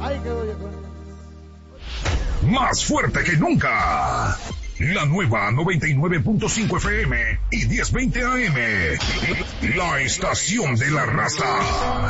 Ahí quedó yo. Más fuerte que nunca. La nueva 99.5 FM y 1020 AM. La estación de la raza.